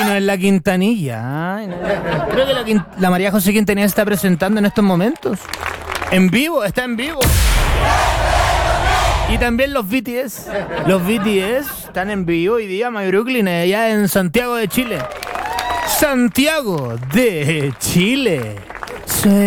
Y no es la Quintanilla. Ay, no. Creo que la María José Quintanilla se está presentando en estos momentos. En vivo, está en vivo. Y también los BTS. Los BTS están en vivo hoy día, My Brooklyn, allá en Santiago de Chile. Santiago de Chile.